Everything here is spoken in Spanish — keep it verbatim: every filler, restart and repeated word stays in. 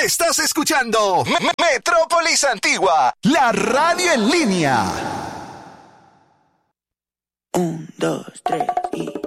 Estás escuchando M- Metrópolis Antigua, la radio en línea. Un, dos, tres y...